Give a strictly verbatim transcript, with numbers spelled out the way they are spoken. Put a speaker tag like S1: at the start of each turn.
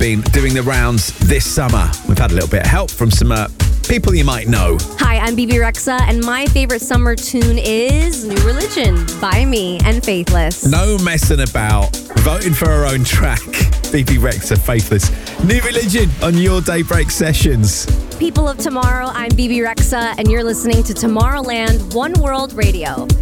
S1: been doing the rounds this summer. We've had a little bit of help from some uh, people you might know.
S2: Hi, I'm Bebe Rexha, and my favorite summer tune is New Religion by me and Faithless.
S1: No messing about. Voting for her own track. Bebe Rexha, Faithless. New Religion on your Daybreak Sessions.
S2: People of tomorrow, I'm Bebe Rexha, and you're listening to Tomorrowland One World Radio.